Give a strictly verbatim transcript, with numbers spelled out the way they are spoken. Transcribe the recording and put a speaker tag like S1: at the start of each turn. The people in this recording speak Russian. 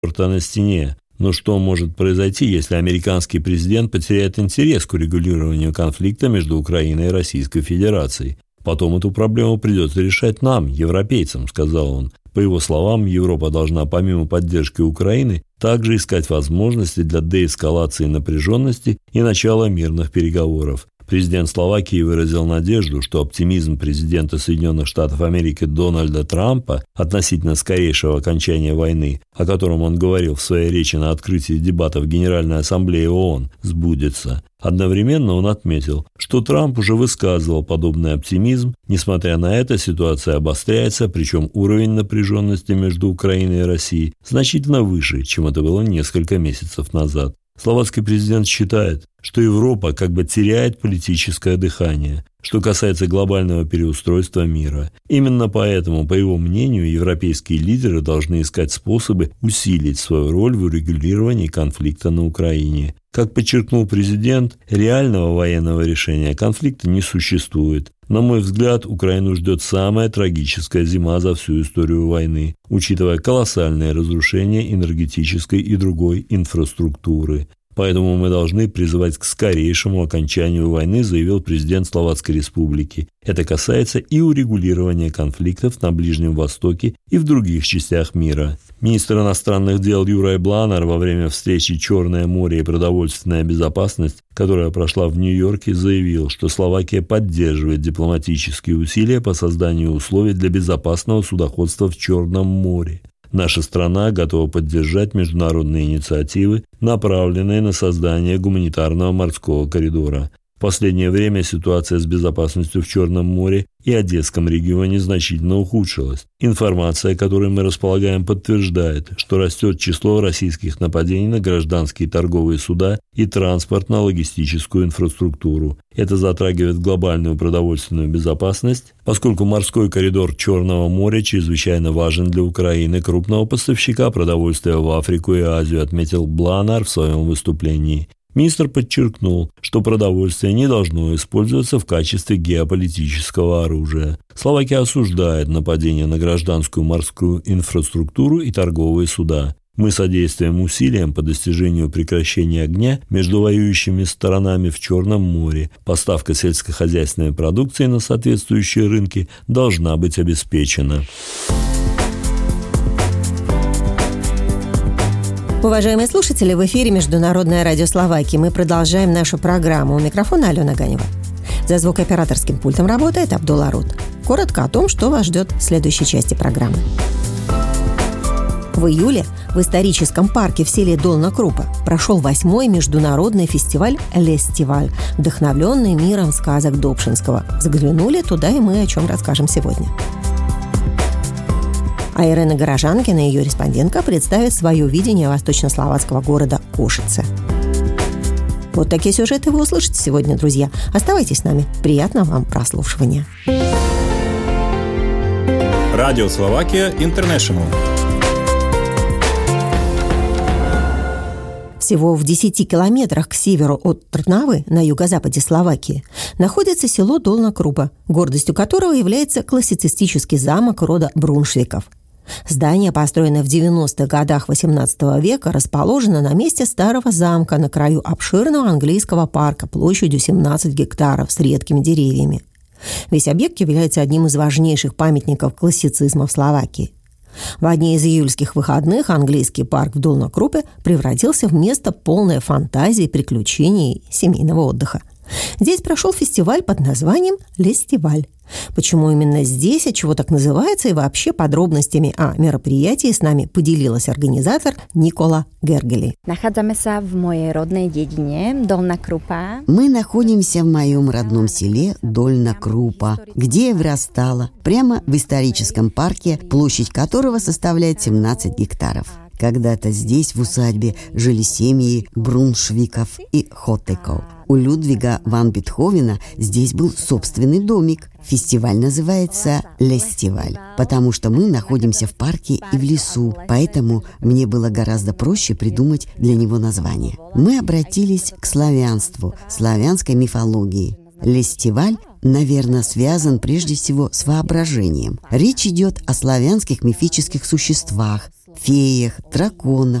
S1: черта на стене. Но что может произойти, если американский президент потеряет интерес к урегулированию конфликта между Украиной и Российской Федерацией? Потом эту проблему придется решать нам, европейцам, сказал он. По его словам, Европа должна помимо поддержки Украины также искать возможности для деэскалации напряженности и начала мирных переговоров. Президент Словакии выразил надежду, что оптимизм президента Соединенных Штатов Америки Дональда Трампа относительно скорейшего окончания войны, о котором он говорил в своей речи на открытии дебатов Генеральной Ассамблеи ООН, сбудется. Одновременно он отметил, что Трамп уже высказывал подобный оптимизм. Несмотря на это, ситуация обостряется, причем уровень напряженности между Украиной и Россией значительно выше, чем это было несколько месяцев назад. Словацкий президент считает, что Европа как бы теряет политическое дыхание, что касается глобального переустройства мира. Именно поэтому, по его мнению, европейские лидеры должны искать способы усилить свою роль в урегулировании конфликта на Украине. Как подчеркнул президент, реального военного решения конфликта не существует. На мой взгляд, Украину ждет самая трагическая зима за всю историю войны, учитывая колоссальные разрушения энергетической и другой инфраструктуры. Поэтому мы должны призывать к скорейшему окончанию войны, заявил президент Словацкой Республики. Это касается и урегулирования конфликтов на Ближнем Востоке и в других частях мира. Министр иностранных дел Юрай Бланар во время встречи «Черное море и продовольственная безопасность», которая прошла в Нью-Йорке, заявил, что Словакия поддерживает дипломатические усилия по созданию условий для безопасного судоходства в Черном море. Наша страна готова поддержать международные инициативы, направленные на создание гуманитарного морского коридора. В последнее время ситуация с безопасностью в Черном море и Одесском регионе значительно ухудшилась. Информация, которой мы располагаем, подтверждает, что растет число российских нападений на гражданские торговые суда и транспортно-логистическую инфраструктуру. Это затрагивает глобальную продовольственную безопасность, поскольку морской коридор Черного моря чрезвычайно важен для Украины, крупного поставщика продовольствия в Африку и Азию, отметил Бланар в своем выступлении. Министр подчеркнул, что продовольствие не должно использоваться в качестве геополитического оружия. Словакия осуждает нападение на гражданскую морскую инфраструктуру и торговые суда. Мы содействуем усилиям по достижению прекращения огня между воюющими сторонами в Черном море. Поставка сельскохозяйственной продукции на соответствующие рынки должна быть обеспечена.
S2: Уважаемые слушатели, в эфире Международное радио Словакии. Мы продолжаем нашу программу. У микрофона Алена Ганева. За звукооператорским пультом работает Абдулла Рут. Коротко о том, что вас ждет в следующей части программы. В июле в историческом парке в селе Долна Крупа прошел восьмой международный фестиваль «Лестиваль», вдохновленный миром сказок Добшинского. Заглянули туда, и мы о чем расскажем сегодня. А Ирена Горожанкина, ее респондентка, представит свое видение восточнословацкого города Кошице. Вот такие сюжеты вы услышите сегодня, друзья. Оставайтесь с нами. Приятного вам прослушивания.
S3: Радио Словакия Интернешнл.
S2: Всего в десяти километрах к северу от Трнавы, на юго-западе Словакии, находится село Долна Крупа, гордостью которого является классицистический замок рода Бруншвиков. Здание, построенное в девяностых годах восемнадцатого века, расположено на месте старого замка на краю обширного английского парка площадью семнадцать гектаров с редкими деревьями. Весь объект является одним из важнейших памятников классицизма в Словакии. В одни из июльских выходных английский парк в Долна Крупе превратился в место полное фантазии, приключений и семейного отдыха. Здесь прошел фестиваль под названием «Лестиваль». Почему именно здесь, от чего так называется, и вообще подробностями о мероприятии с нами поделилась организатор Никола Гергели.
S4: Nachádzame в моей родной дедине Долна Крупа.
S5: Мы находимся в моем родном селе Дольна Крупа, где я вырастала, прямо в историческом парке, площадь которого составляет семнадцать гектаров. Когда-то здесь, в усадьбе, жили семьи Бруншвиков и Хотеков. У Людвига ван Бетховена здесь был собственный домик. Фестиваль называется «Лестиваль», потому что мы находимся в парке и в лесу, поэтому мне было гораздо проще придумать для него название. Мы обратились к славянству, славянской мифологии. Лестиваль, наверное, связан прежде всего с воображением. Речь идет о славянских мифических существах, феях, драконах,